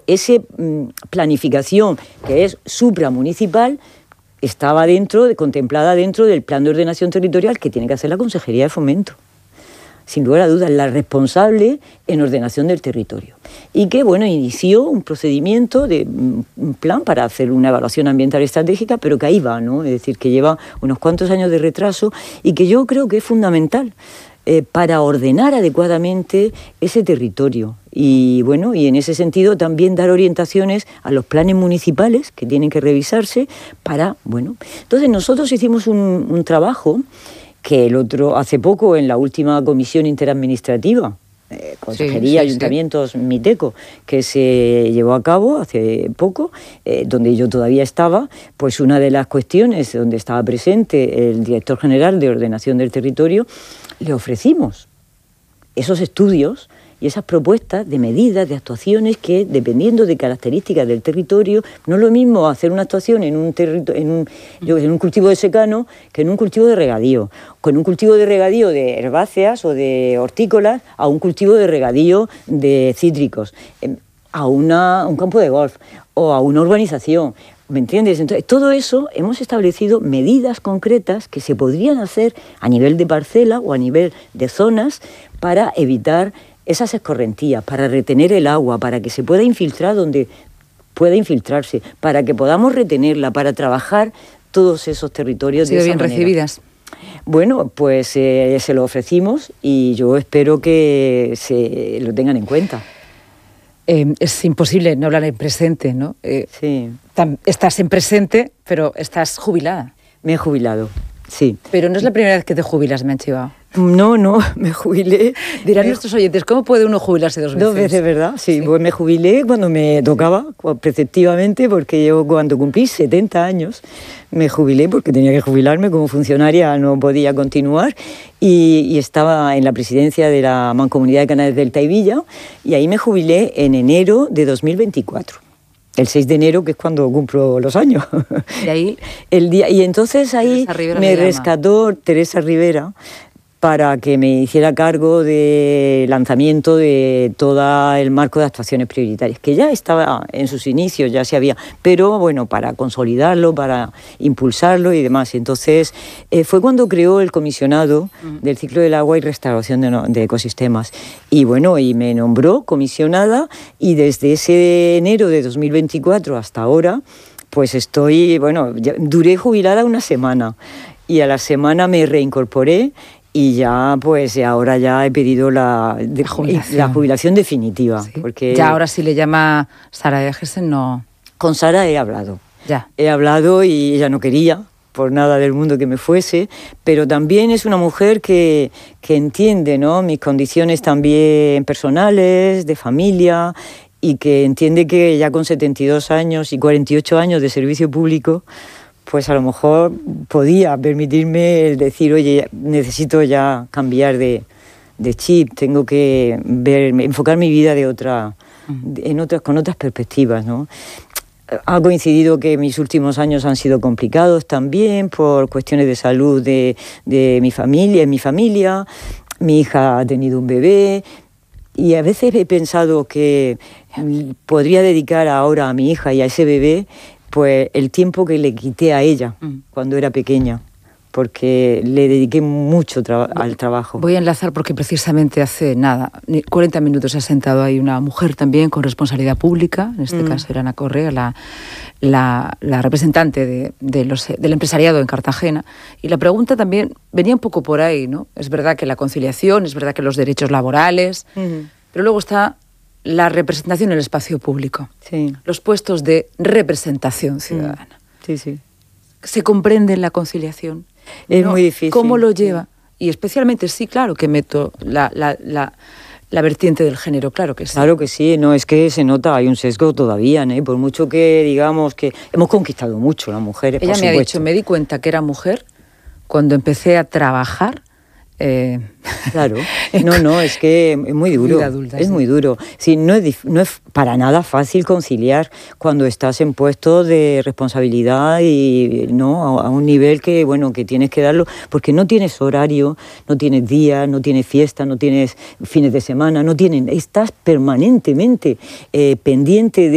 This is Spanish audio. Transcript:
esa planificación que es supramunicipal estaba contemplada dentro del plan de ordenación territorial que tiene que hacer la Consejería de Fomento. Sin lugar a dudas, la responsable en ordenación del territorio. Y que, bueno, inició un procedimiento de un plan para hacer una evaluación ambiental estratégica, pero que ahí va, ¿no? Es decir, que lleva unos cuantos años de retraso y que yo creo que es fundamental para ordenar adecuadamente ese territorio. Y bueno, y en ese sentido también dar orientaciones a los planes municipales que tienen que revisarse para, bueno. Entonces nosotros hicimos un trabajo que hace poco en la última comisión interadministrativa, Consejería, Ayuntamientos, Miteco, que se llevó a cabo hace poco, donde yo todavía estaba, pues una de las cuestiones donde estaba presente el director general de Ordenación del Territorio, le ofrecimos esos estudios y esas propuestas de medidas, de actuaciones que, dependiendo de características del territorio, no es lo mismo hacer una actuación en un cultivo de secano que en un cultivo de regadío, con un cultivo de regadío de herbáceas o de hortícolas a un cultivo de regadío de cítricos, a un campo de golf o a una urbanización. ¿Me entiendes? Entonces, todo eso hemos establecido medidas concretas que se podrían hacer a nivel de parcela o a nivel de zonas para evitar esas escorrentías, para retener el agua, para que se pueda infiltrar donde pueda infiltrarse, para que podamos retenerla, para trabajar todos esos territorios de esa manera. ¿Bien recibidas? Bueno, pues se lo ofrecimos y yo espero que se lo tengan en cuenta. Es imposible no hablar en presente, ¿no? Sí. Estás en presente, pero estás jubilada. Me he jubilado, sí. Pero no es la primera vez que te jubilas, me han chivado. No, me jubilé. Dirán nuestros oyentes, ¿cómo puede uno jubilarse 2 veces? 2 veces, ¿verdad? Sí, pues me jubilé cuando me tocaba, preceptivamente, porque yo cuando cumplí 70 años me jubilé porque tenía que jubilarme como funcionaria, no podía continuar y estaba en la presidencia de la Mancomunidad de Canales del Taivilla y ahí me jubilé en enero de 2024. El 6 de enero, que es cuando cumplo los años. Y ahí y entonces ahí me rescató Teresa Rivera para que me hiciera cargo del lanzamiento de todo el marco de actuaciones prioritarias, que ya estaba en sus inicios, ya se había, pero bueno, para consolidarlo, para impulsarlo y demás. Entonces, fue cuando creó el comisionado del ciclo del agua y restauración de ecosistemas. Y bueno, y me nombró comisionada y desde ese enero de 2024 hasta ahora, pues duré jubilada una semana y a la semana me reincorporé. Y ya, pues ahora ya he pedido la jubilación definitiva. Sí. Porque ya ahora si le llama Sara Egersen, no. Con Sara he hablado. Ya. He hablado y ella no quería, por nada del mundo que me fuese, pero también es una mujer que entiende, ¿no?, mis condiciones también personales, de familia, y que entiende que ya con 72 años y 48 años de servicio público, pues a lo mejor podía permitirme el decir, oye, necesito ya cambiar de chip, tengo que enfocar mi vida con otras perspectivas, ¿no? Ha coincidido que mis últimos años han sido complicados también por cuestiones de salud de mi familia. Mi hija ha tenido un bebé y a veces he pensado que podría dedicar ahora a mi hija y a ese bebé pues el tiempo que le quité a ella cuando era pequeña, porque le dediqué mucho al trabajo. Voy a enlazar porque precisamente hace 40 minutos se ha sentado ahí una mujer también con responsabilidad pública, en este caso era Ana Correa, la representante del empresariado en Cartagena, y la pregunta también venía un poco por ahí, ¿no? Es verdad que la conciliación, es verdad que los derechos laborales, pero luego está la representación en el espacio público, los puestos de representación ciudadana. Sí. ¿Se comprende en la conciliación? Es muy difícil. ¿Cómo lo lleva? Y especialmente, sí, claro que meto la vertiente del género, claro que sí. Claro que sí, no, es que se nota, hay un sesgo todavía, ¿no? Por mucho que digamos que hemos conquistado mucho las mujeres, Ella me ha dicho, me di cuenta que era mujer cuando empecé a trabajar. Claro, no, es que es muy duro, adulta, es muy duro. Sí, no es para nada fácil conciliar cuando estás en puestos de responsabilidad y no a un nivel que tienes que darlo, porque no tienes horario, no tienes días, no tienes fiestas, no tienes fines de semana, estás permanentemente pendiente de